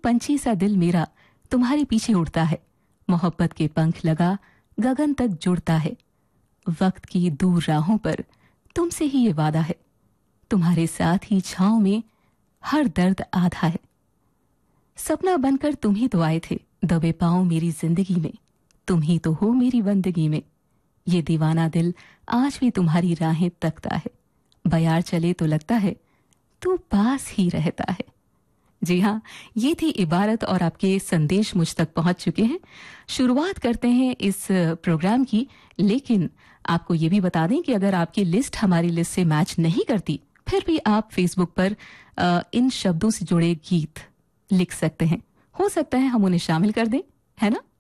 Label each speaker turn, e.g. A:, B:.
A: पंछी सा दिल मेरा तुम्हारे पीछे उड़ता है, मोहब्बत के पंख लगा गगन तक जुड़ता है। वक्त की दूर राहों पर तुमसे ही ये वादा है, तुम्हारे साथ ही छांव में हर दर्द आधा है। सपना बनकर तुम ही तो आए थे दबे पांव मेरी जिंदगी में, तुम ही तो हो मेरी बंदगी में। ये दीवाना दिल आज भी तुम्हारी राहें तकता है, बयार चले तो लगता है तू पास ही रहता है। जी हाँ, ये थी इबारत और आपके संदेश मुझ तक पहुंच चुके हैं। शुरुआत करते हैं इस प्रोग्राम की, लेकिन आपको ये भी बता दें कि अगर आपकी लिस्ट हमारी लिस्ट से मैच नहीं करती, फिर भी आप फेसबुक पर इन शब्दों से जुड़े गीत लिख सकते हैं। हो सकता है हम उन्हें शामिल कर दें, है ना?